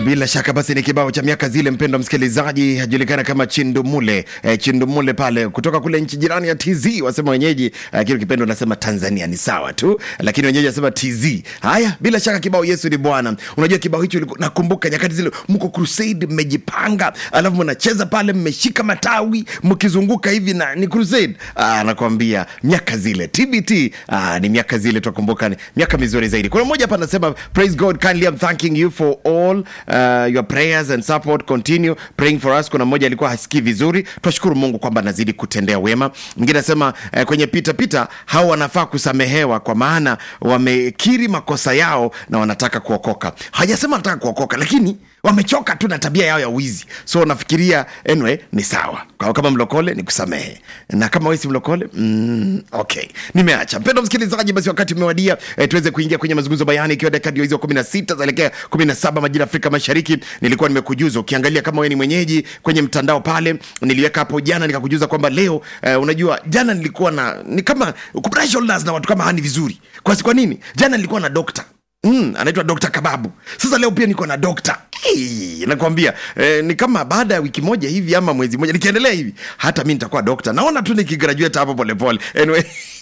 Bila shaka basi ni kibao cha miaka zile, mpendwa msikilizaji, hajulikana kama Chindumule. Chindumule pale kutoka kule nchi jirani ya TZ, wasema wenyeji, kile kipendo nasema Tanzania ni sawa tu, lakini wenyeji wasema TZ. Haya, bila shaka kibao Yesu ni Bwana. Unajua kibao hicho nakumbuka nyakati zile mko crusade, mmejipanga, alafu mnacheza pale, mmeshika matawi, mkizunguka hivi na ni crusade. Nakwambia miaka zile TBT, ni miaka zile tukumbuka, ni miaka mizuri zaidi. Kuna mmoja hapa anasema praise God, kindly I'm thanking you for all your prayers and support, continue praying for us. Kuna mmoja alikuwa hasikii vizuri, tunashukuru Mungu kwamba anazidi kutendea wema. Mwingine anasema kwenye pita hao wanafaa kusamehewa kwa maana wamekiri makosa yao na wanataka kuokoka. Hajasema wanataka kuokoka, lakini wamechoka tu na tabia yao ya wizi. So nafikiria anyway ni sawa. Kama mlokole ni kusamehe, na kama wewe si mlokole okay, nimeacha. Mpendwa msikilizaji, basi wakati umewadia tuweze kuingia kwenye mazungumzo bayani, ikiwa dakika hizo 16 zaelekea 17 majira Afrika Mashariki. Nilikuwa nimekujuza, ukiangalia kama wewe ni mwenyeji kwenye mtandao pale, niliweka hapo jana nikakujuza kwamba leo unajua jana nilikuwa ni kama kubrush shoulders na watu kama hani vizuri. Kwa nini? Jana nilikuwa na doctor anaitwa Dr. Kababu. Sasa leo pia niko na doctor. Nakwambia ni kama baada ya wiki moja hivi ama mwezi moja nikiendelea hivi, hata mimi nitakuwa doctor. Naona tu nikigraduate hapo pole pole. Anyway,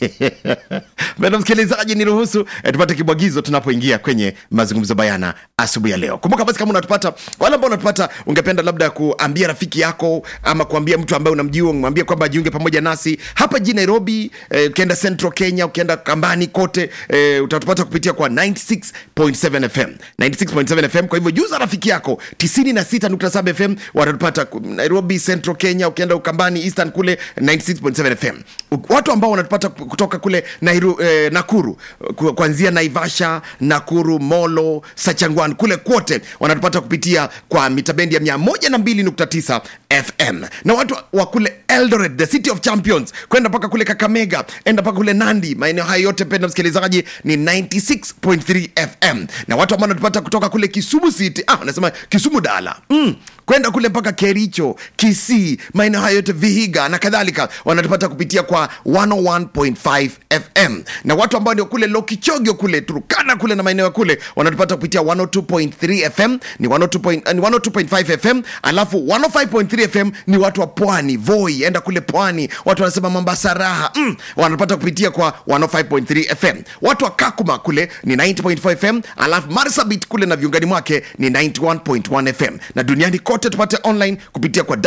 mbona msikilizaji, niruhusu tupate kibwagizo tunapoingia kwenye mazungumzo bayana asubuhi ya leo. Kumbuka basi, kama unatupata, wala ambao unatupata, ungependa labda kuambia rafiki yako ama kuambia mtu ambaye unamjua, umwambie kwamba jiunge pamoja nasi hapa jijini Nairobi, ukienda Central Kenya, ukienda Kambani kote, utatupata kupitia kwa 96.7 FM. 96.7 FM. Kwa hivyo juza rafiki yako 96.7 FM wanatupata Nairobi, Central Kenya, ukienda Ukambani, Eastern kule 96.7 FM. Watu ambao wanatupata kutoka kule Nakuru, kuanzia Naivasha, Nakuru, Molo, Sachangwan kule kote wanatupata kupitia kwa mitabendi ya 102.9 FM. Na watu wa kule Eldoret, the city of champions, kwenda paka kule Kakamega, enda paka kule Nandi, maeneo hayo yote penda msikilizaji ni 96.3 FM. Na watu ambao wanatupata kutoka kule Kisumu City, nasema Kisumu Dala, kwenda kule mpaka Kericho, Kisii, maeneo hayo yote, Vihiga na kadhalika, wanatupata kupitia kwa 101.5 FM. Na watu ambao ndio kule Lokichogyo kule Turkana kule na maeneo kule wanatupata kupitia 102.3 FM, ni 102.5 FM, alafu 105.3 FM ni watu wa Pwani, Voi, enda kule Pwani, watu wanasema Mombasa Raha, wanatupata kupitia kwa 105.3 FM. Watu wa Kakuma kule ni 90.4 FM, alafu Marsabit kule na viungani mwake ni 91.1 FM. Na duniani kote tupate online kupitia kwa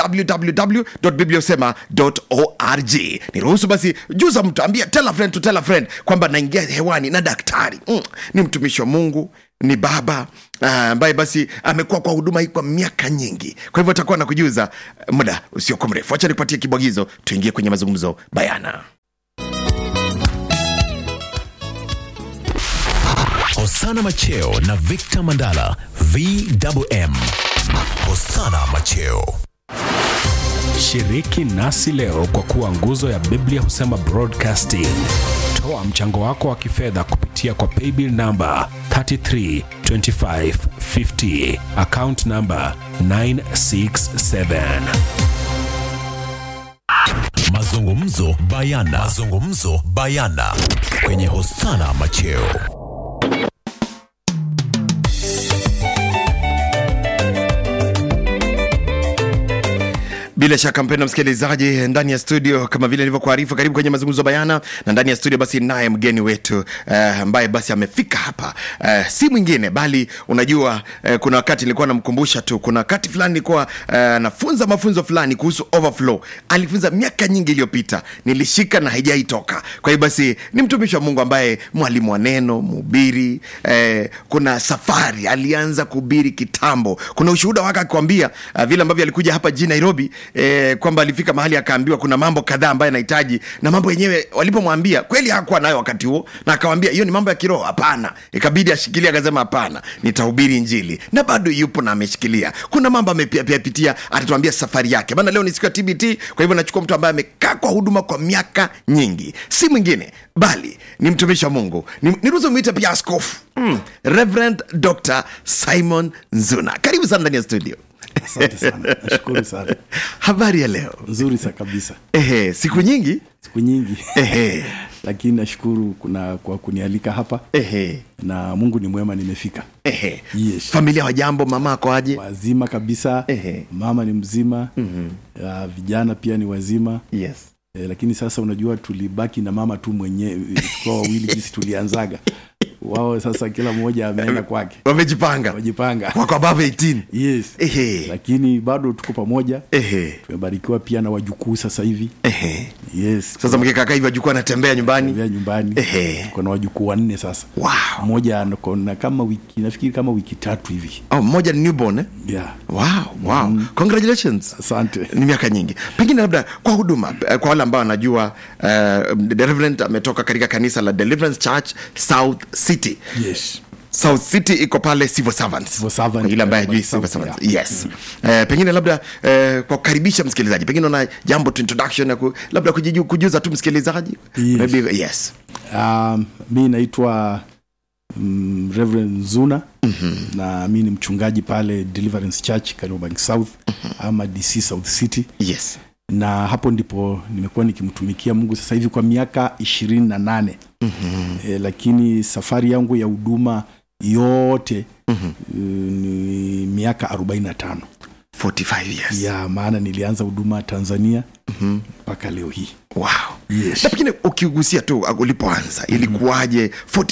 www.bibliosema.org. Niruhusu basi juza mtu, ambia tell a friend to tell a friend kwamba naingia hewani na daktari. Ni mtumishi wa Mungu, ni baba ambaye basi amekuwa kwa huduma hii kwa miaka nyingi. Kwa hivyo atakuwa nakujuza muda usiokuwa mrefu. Acha nikupatie kibwagizo tuingie kwenye mazungumzo bayana. Hosana Macheo na Victor Mandala, VMM. Hosana Macheo. Shiriki nasi leo kwa kuwa nguzo ya Biblia Husema Broadcasting. Toa mchango wako wa kifedha kupitia kwa paybill number 332550, account number 967. Mazungumzo bayana kwenye Hosana Macheo. Bila shaka mpendwa msikilizaji, ndani ya studio kama vile nilivyokuarifu, karibu kwenye mazungumzo bayana. Na ndani ya studio basi naye mgeni wetu ambaye basi amefika hapa, si mwingine bali unajua, kuna wakati nilikuwa namkumbusha tu, kuna wakati fulani nilikuwa nafunza mafunzo fulani kuhusu overflow. Alifunza miaka nyingi iliyopita, nilishika na haijaitoka. Kwa hiyo basi ni mtumishi wa Mungu ambaye mwalimu wa neno, mhubiri, kuna safari alianza kuhubiri kitambo. Kuna ushuhuda wake akikwambia vile ambavyo alikuja hapa jijini Nairobi, kwamba alifika mahali akaambiwa kuna mambo kadhaa ambayo anahitaji, na mambo yenyewe walipomwambia kweli hakuwa nayo wakati huo, na akamwambia hiyo ni mambo ya kiroho. Hapana, ikabidi ashikilia, akasema hapana, nitahubiri injili, na bado yupo na ameshikilia. Kuna mambo amepitia, atatuambia safari yake. Maana leo ni siku ya TBT, kwa hivyo nachukua mtu ambaye amekaa kwa huduma kwa miaka nyingi, si mwingine bali ni mtumishi wa Mungu. Niruhusu muite pia askofu, Reverend Dr. Simon Nzuna. Karibu sana ndani ya studio. Asante sana. Nashukuru sana. Habari ya leo? Nzuri sana kabisa. Siku nyingi? Siku nyingi. Lakini nashukuru kwa kunialika hapa. Na Mungu ni mwema, nimefika. Yes. Familia wajambo, mama ako aje? Wazima kabisa. Mama ni mzima. Vijana pia ni wazima. Yes. Lakini sasa unajua tulibaki na mama tu mwenyewe kwa wawili jinsi tulianzaga. Wao sasa kila mmoja ameenda kwake. Wamejipanga. Wako above 18. Yes. Lakini bado tuko pamoja. Tumebarikiwa pia na wajukuu sasa hivi. Yes. Sasa mkikaka hivi wajukuu anatembea nyumbani. Tuko na wajukuu 4 sasa. Wow. Mmoja ana kama wiki, nafikiri kama wiki 3 hivi. Mmoja ni newborn. Yeah. Wow. Congratulations. Asante. Ni miaka nyingi. Pengine labda kwa huduma, kwa wale ambao wanajua the Reverend ametoka katika kanisa la Deliverance Church South City. Yes. South City iko pale Civil Servants. Kwa yule ambaye hajui Civil Servants. Yes. Pengine labda kwa kukaribisha msikilizaji, pengine una jambo tu introduction ya labda kujuza tu msikilizaji. Yes. Maybe yes. Mimi naitwa Reverend Zuna. Na mimi ni mchungaji pale Deliverance Church Kariobangi South ama DC South City. Yes. Na hapo ndipo nimekuwa nikimtumikia Mungu sasa hivi kwa miaka 28. Lakini safari yangu ya huduma yote ni miaka 45. 45 years. Ya maana nilianza huduma Tanzania mpaka leo hii. Wow. Yes. Na pengine ukigusia tu ulipoanza ilikuwaje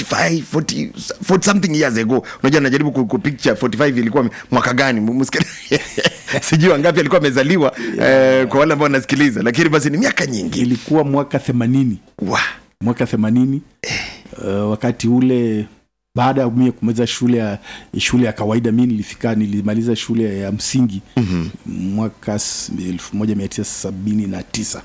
40 something years ago? Unajua najaribu kupicture 45 ilikuwa mwaka gani? Sijui wangapi alikuwa amezaliwa kwa wale ambao wanasikiliza, lakini basi ni miaka nyingi. Ilikuwa mwaka 80. Wow. Mwaka 80. Wakati ule baada ya mimi kumaliza shule ya kawaida, mimi nilimaliza shule ya msingi mwaka 1979.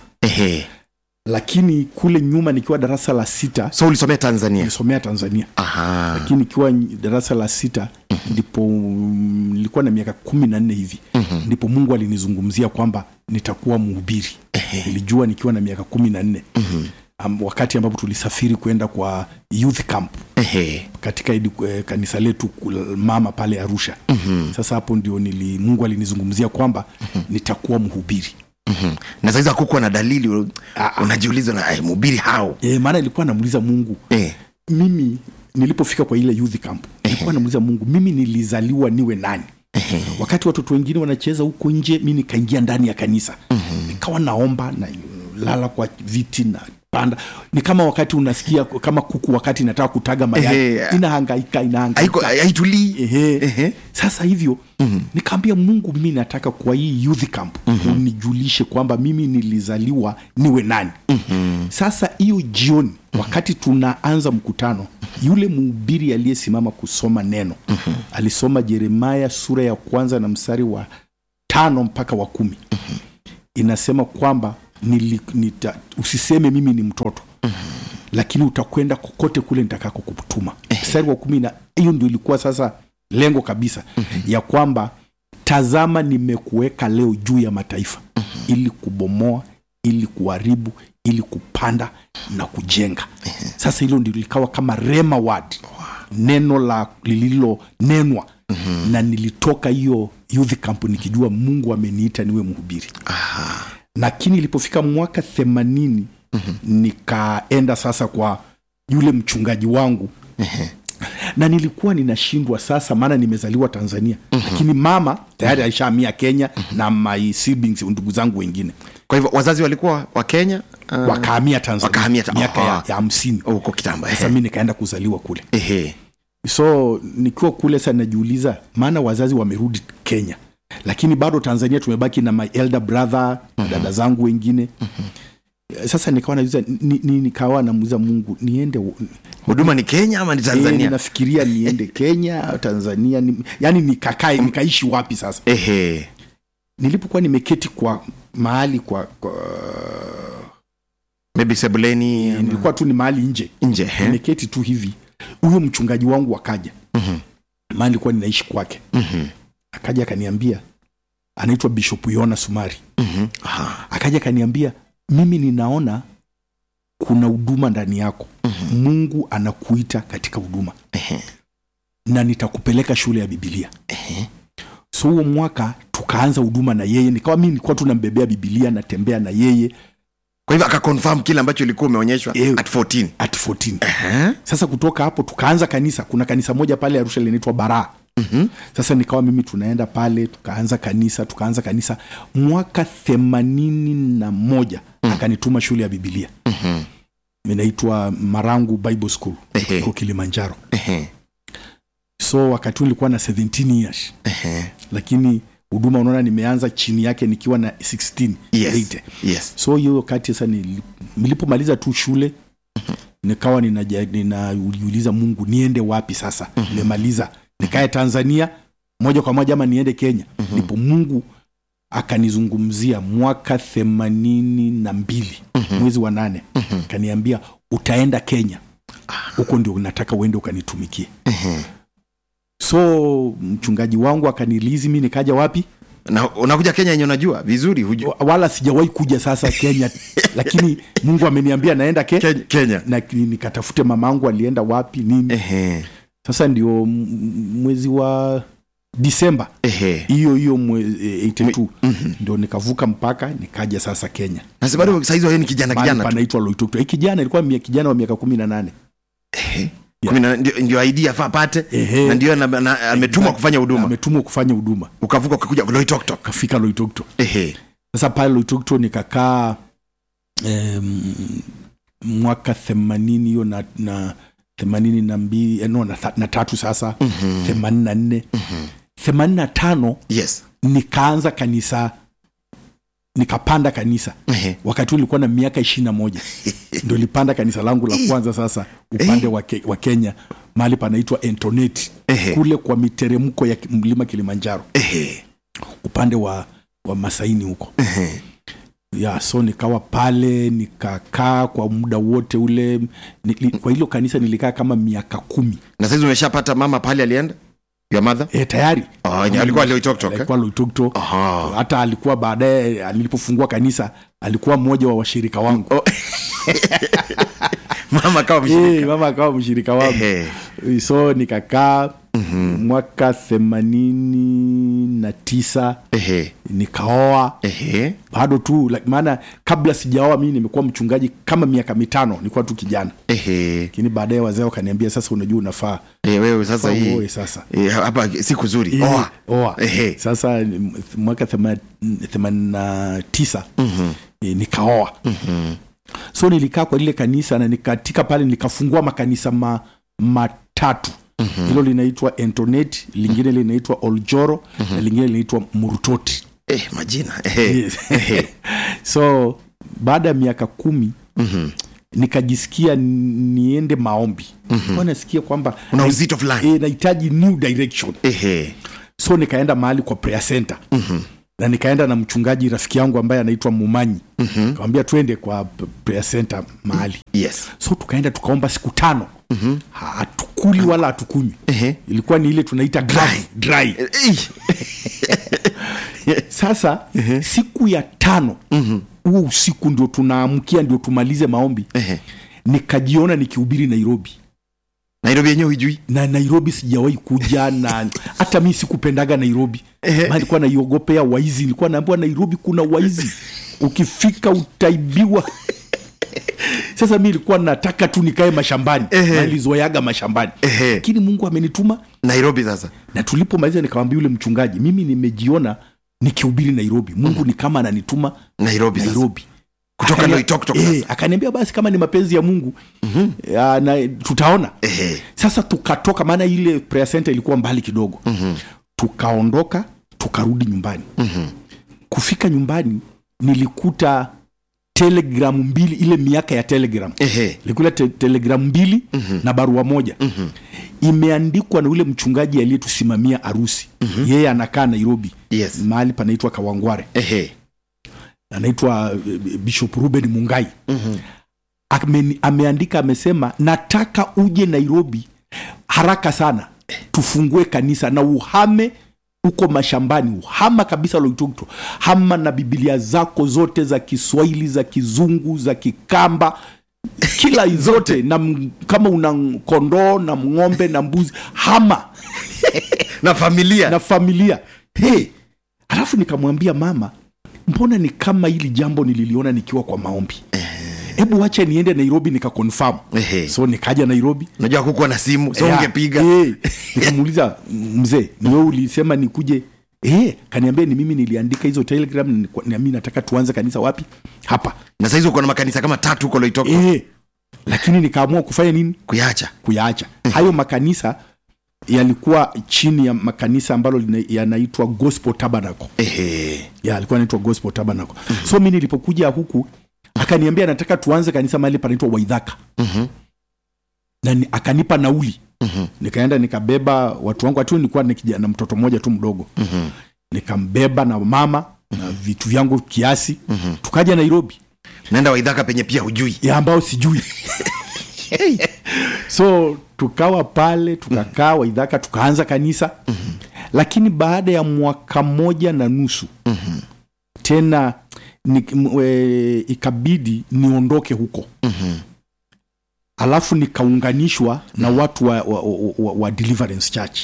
Lakini kule nyuma nikiwa darasa la 6. So ulisomea Tanzania? Nilisomea Tanzania. Lakini nikiwa darasa la 6 ndipo nilikuwa na miaka 14 hivi. Ndipo Mungu alinizungumzia kwamba nitakuwa mhubiri. Nilijua nikiwa na miaka 14. Wakati ambapo tulisafiri kwenda kwa youth camp katika kanisa letu mama pale Arusha. Sasa hapo ndio Mungu alinizungumzia kwamba nitakuwa mhubiri. Na sasa hakukuwa na dalili unajiuliza na mhubiri hao? Maana nilikuwa namuuliza Mungu. Mimi nilipofika kwa ile youth camp nilikuwa namuuliza Mungu, mimi nilizaliwa niwe nani? Wakati watoto wengine wanacheza huko nje, mimi nikaingia ndani ya kanisa. Nikawa naomba na lala kwa viti na panda. Ni kama wakati unasikia kama kuku wakati inataka kutaga mayai, inahangaika haitulii. Sasa hivyo nikamwambia Mungu, mimi nataka kwa hii youth camp unijulishe kwamba mimi nilizaliwa niwe nani. Sasa hiyo jioni wakati tunaanza mkutano, yule mhubiri aliyesimama kusoma neno alisoma Yeremia sura ya 1 na mstari wa 5 mpaka wa 10. Inasema kwamba usiseme mimi ni mtoto, lakini utakwenda kokote kule nitakako kukutuma. Mstari wa 10, na hiyo ndio ilikuwa sasa lengo kabisa ya kwamba tazama nimekuweka leo juu ya mataifa ili kubomoa, ili kuharibu, ili kupanda na kujenga. Sasa hilo ndio likawa kama rema word, neno la lililo nenwa. Na nilitoka hiyo youth camp nikijua Mungu ameniita niwe mhubiri. Lakini ilipofika mwaka 80 nikaenda sasa kwa yule mchungaji wangu. Na nilikuwa ninashindwa sasa, maana nimezaliwa Tanzania lakini mama tayari alishahamia Kenya na my siblings, ndugu zangu wengine. Kwa hivyo wazazi walikuwa wa Kenya, wakahamia Tanzania miaka ya 50 huko kitambo. Sasa mimi nikaenda kuzaliwa kule. So nikiwa kule sasa najiuliza, maana wazazi wamerudi Kenya lakini bado Tanzania tumebaki na my elder brother na dada zangu wengine. Sasa nikawa najiuliza nikawa namuuliza Mungu, niende huduma ni Kenya ama ni Tanzania? Ninafikiria niende Kenya au Tanzania, yani nikaishi wapi sasa? Nilipokuwa nimeketi kwa mahali kwa maybe sebuleni, nilikuwa tu ni mahali nje nimeketi tu hivi, huyo mchungaji wangu akaja. Mahali nilikuwa ninaishi kwake. Akaja akaniambia, anaitwa Bishop Yona Sumari. Akaja akaniambia, mimi ninaona kuna huduma ndani yako. Mungu anakuita katika huduma. Na nitakupeleka shule ya Biblia. So huo mwaka tukaanza huduma na yeye, nikawa mimi nilikuwa tunambebea Biblia, natembea na yeye. Kwa hivyo akaconfirm kile ambacho ulikuwa umeonyeshwa at 14. At 14. Sasa kutoka hapo tukaanza kanisa. Kuna kanisa moja pale Arusha linaitwa Bara. Sasa nikawa mimi tunaenda pale, tukaanza kanisa mwaka 81 akanituma shule ya Biblia. Inaitwa Marangu Bible School kwa Kilimanjaro. So wakati nilikuwa na 17 years. Lakini huduma unaona nimeanza chini yake nikiwa na 16. Yes. So hiyo wakati sasa nilipomaliza tu shule nikawa ninajiuliza Mungu niende wapi sasa? Nimemaliza nikae Tanzania moja kwa moja ama niende Kenya? Ndipo Mungu akanizungumzia mwaka 82 mwezi wa 8. Akaniambia utaenda Kenya. Huko ndio nataka uende ukanitumikie. So mchungaji wangu akanilizi mimi nikaja wapi? Na unakuja Kenya yenyewe unajua vizuri wala sijawahi kuja sasa Kenya lakini Mungu ameniambia naenda Kenya. Na nikatafute mamangu alienda wapi nini. Sasa ndio mwezi wa Disemba hiyo mwezi 82 ndio nikavuka mpaka nikaja sasa Kenya. Na sababu saizi wewe ni kijana panaitwa Loitoktok. Kijana ilikuwa kijana wa miaka 18. Ndio idea apate na ndio ametumwa kufanya huduma. Ukavuka ukakuja Loitoktok. Kafika Loitoktok. Sasa pale Loitoktok nikakaa mwaka 80 hiyo na 82 na 3 sasa 84 85. Yes. Nikaanza kanisa, nikapanda kanisa. Wakati nilikuwa na miaka 21 ndio nilipanda kanisa langu la kwanza sasa upande wa Kenya mahali panaitwa Antoinette kule kwa miteremko ya mlima Kilimanjaro. Upande wa Masaini huko. So nikawa pale nikakaa kwa muda wote ule kwa hilo kanisa nilikaa kama miaka 10. Na sasa umeshapata mama pale alienda? Your mother? Tayari. Alikuwa Loitoktok. Alikuwa Loitoktok. Hata alikuwa baadaye nilipofungua kanisa alikuwa mmoja wa washirika wangu. Mama akawa mshirika wangu. So nikakaa mwaka 89 nikaoa. Bado tu maana kabla sijaoa mimi nimekuwa mchungaji kama miaka 5, nilikuwa tu kijana. Lakini baadaye wazee wakaniambia sasa unajua unafaa wewe sasa hii sasa hapa siku nzuri oa. Sasa mwaka 89 nikaoa. So nilikaa kwa ile kanisa na nikatika pale nikafungua makanisa matatu. Hilo linaitwa Antoinette, lingine linaitwa Oljoro, na lingine linaitwa Murutoti. Majina. So baada ya miaka 10 nikajisikia niende maombi. Kwa nasikia kwamba una uzito fulani. Nahitaji new direction. So nikaenda mahali kwa prayer center. Na nikaenda na mchungaji rafiki yangu ambaye anaitwa Mumanyi. Akamwambia twende kwa prayer center mahali. So tukaenda tukaomba siku 5. Hatukuli wala hatukunywi. Ilikuwa ni ile tunaita dry. Sasa siku ya 5 huo usiku ndio tunaamkia ndio tumalize maombi. Nikajiona nikihubiri Nairobi yenyewe hujui. Na Nairobi sijawahi kuja na hata mimi sikupendaga Nairobi. Maana nilikuwa naiogopea waizi. Nilikuwa naambiwa Nairobi kuna waizi. Ukifika utaibiwa. Sasa mimi nilikuwa nataka tu nikae mashambani. Nilizoeaga mashambani. Lakini Mungu amenituma Nairobi sasa. Na tulipomaliza nikamwambia yule mchungaji, mimi nimejiona nikihubiri Nairobi. Mungu ni kama ananituma Nairobi. Kutoka Loitoktok sasa. Akaniambia basi kama ni mapenzi ya Mungu na tutaona. Sasa tukatoka maana ile prayer center ilikuwa mbali kidogo. Tukaondoka tukarudi nyumbani. Kufika nyumbani nilikuta telegram 2, ile miaka ya telegram. Nilikuta telegram 2 na barua moja. Imeandikwa na ule mchungaji aliyetusimamia harusi. Yeye anakaa Nairobi. Mahali panaitwa Kawangware. Anaitwa Bishop Ruben Mungai. Ameandika amesema nataka uje Nairobi haraka sana tufungue kanisa na uhame uko mashambani. Uhama kabisa Loitoktok. Hama na Biblia zako zote za Kiswahili, za Kizungu, za Kikamba, kila zote na kama una kondoo na ng'ombe na mbuzi hama na familia Alafu nikamwambia mama, mbona ni kama hili jambo nililiona nikiwa kwa maombi. Hebu wacha niende Nairobi nikakonfirm. So nikaja Nairobi. Unajua kukuwa na simu, so ungepiga. Nikamuuliza, mzee, ni wewe ulisema nikuje? Kaniambia ni mimi niliandika hizo telegram, na mimi nataka tuanze kanisa wapi? Hapa. Na sasa hizo uko na makanisa kama 3 huko Loitoko. Lakini nikaamua kufanya nini? Kuyaacha. Hayo makanisa yalikuwa chini ya makanisa ambalo yanaitwa Gospel Tabernacle. Yalikuwa yanaitwa Gospel Tabernacle. So mimi nilipokuja huku akaniambia nataka tuanze kanisa mahali panaitwa Waithaka. Na akanipa nauli. Nikaenda nikabeba watu wangu, atu nilikuwa na mtoto mmoja tu mdogo. Nikambeba na mama na vitu vyangu kiasi. Tukaja Nairobi. Naenda Waithaka penye pia hujui. Ya ambao sijui. So tukawa pale, tukakaa Waithaka, tukaanza kanisa. Lakini baada ya mwaka 1.5 tena ikabidi niondoke huko. Alafu nikaunganishwa na watu wa Deliverance Church.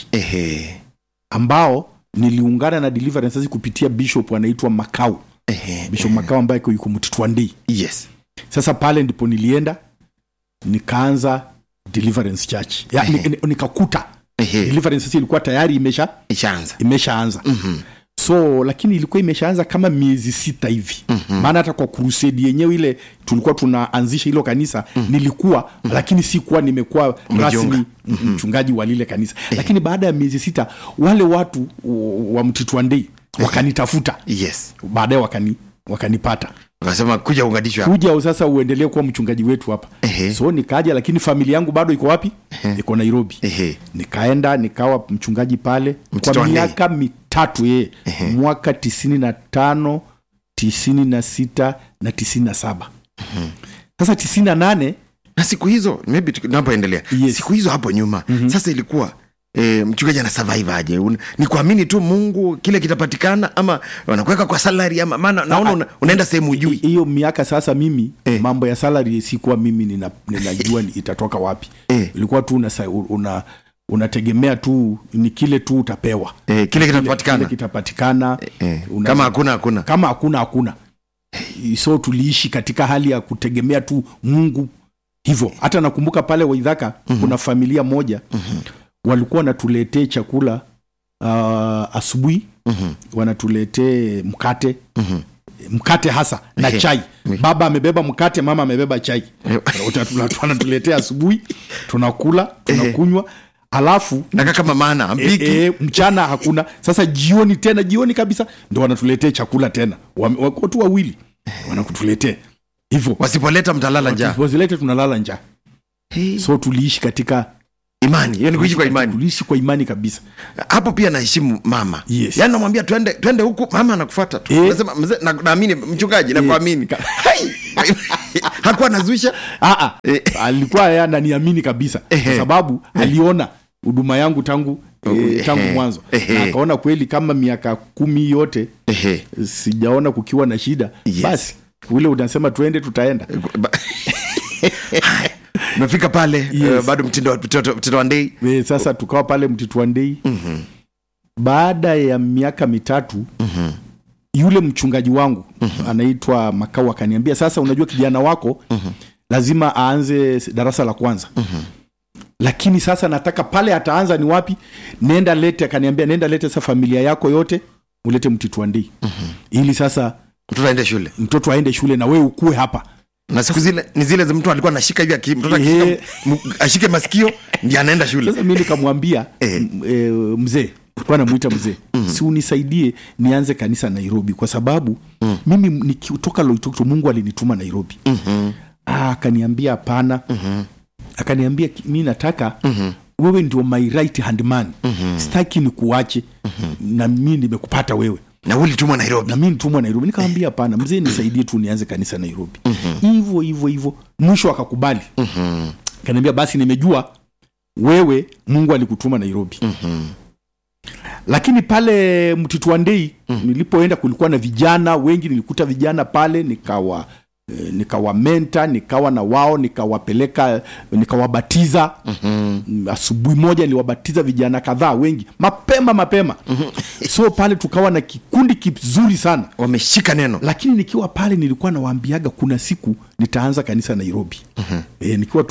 Ambao niliungana na Deliverance kupitia bishop anaitwa Makau. Bishop Makau ambaye yuko Mtitwandei. Sasa pale ndipo nilienda nikaanza Deliverance Church. Nikakuta Deliverance ilikuwa tayari imeshaanza. So lakini ilikuwa imeshaanza kama miezi 6 hivi. Maana hata kwa crusade yenyewe ile tulikuwa tunaanzisha hilo kanisa nilikuwa, lakini sikuwa nimekuwa rasmi mchungaji wa lile kanisa. Lakini baada ya miezi 6 wale watu wa Mtitwandei wakanitafuta. Baadaye wakanipata. Wakasema kuja unganishwa hapa. Kuja sasa uendelee kuwa mchungaji wetu hapa. So nikaja, lakini familia yangu bado iko wapi? Iko Nairobi. Nikaenda nikawa mchungaji pale kwa miaka 3 mwaka 95, 96 na 97. Sasa 98 na siku hizo maybe tunapoendelea. Siku hizo hapo nyuma. Sasa ilikuwa mchungaji ana survive aje? Ni kuamini tu Mungu kile kitapatikana, ama wanakuweka kwa salary, ama maana naona unaenda sehemu hujui. Hiyo miaka sasa mimi mambo ya salary sikuwa mimi ninajua itatoka wapi. Ilikuwa tu unategemea tu ni kile tu utapewa. Kile kitapatikana. Kama hakuna. So tuliishi katika hali ya kutegemea tu Mungu hivyo. Hata nakumbuka pale Waithaka kuna familia moja walikuwa wanatuletea chakula asubuhi. Wanatuletea mkate hasa na chai. Baba amebeba mkate, mama amebeba chai. Wanatuletea asubuhi, tunakula, tunakunywa. Alafu na kama maana ambiki mchana hakuna. Sasa jioni kabisa ndio wanatuletea chakula tena. Watu wawili wanakutuletea hivyo. Wasipoleta mtalala njaa. Wasilete tunalala njaa. So tuliishi katika imani. Yaani kuishi kwa imani. Tuliishi kwa imani kabisa. Hapo pia naheshimu mama. Yaani namwambia twende huku, mama anakufuata tu. Unasema mzee, naamini mchungaji, na kuamini. Hakuwa anazuisha. Alikuwa yeye ananiamini kabisa. Kwa sababu aliona huduma yangu tangu mwanzo. Na akaona kweli kama miaka 10 yote sijaona kukiwa na shida. Basi ule unasema twende, tutaenda. Umefika pale bado Mtitwandei. Sasa tukawa pale Mtitwandei. Baada ya miaka 3 yule mchungaji wangu anaitwa Makau akaniambia, sasa unajua kijana wako lazima aanze darasa la kwanza. Lakini sasa nataka pale ataanza ni wapi? Akaniambia nenda lete sasa familia yako yote ulete Mtitwandei. Ili sasa mtoto aende shule na wewe ukue hapa. Na siku zile ni zile za mtu alikuwa anashika hivi, mtoto ashike masikio ndiye anaenda shule. Sasa mimi nikamwambia mzee, kwa namuita mzee, si unisaidie nianze kanisa Nairobi, kwa sababu mimi nikitoka Loitokto Mungu alinituma Nairobi. Akaniambia hapana. Akaniambia mimi nataka wewe ndio my right hand man. Sitaki nikuache. Na mimi nimekupata wewe. Na ulitumwa Nairobi. Na mimi nitumwa Nairobi. Nikamwambia hapana mzee, nisaidie tu nianze kanisa Nairobi. Hivyo. Mwisho akakubali. Akaniambia basi nimejua wewe Mungu alikutuma Nairobi. Lakini pale Mtitwandei nilipoenda kulikuwa na vijana wengi, nilikuta vijana pale nikawamenta, nikawa na wao, nikawapeleka, nikawabatiza. Asubuhi moja niliwabatiza vijana kadhaa wengi mapema. So pale tukawa na kikundi kizuri sana, wameshika neno. Lakini nikiwa pale nilikuwa nawaambiaga kuna siku nitaanza kanisa Nairobi. Nikiwa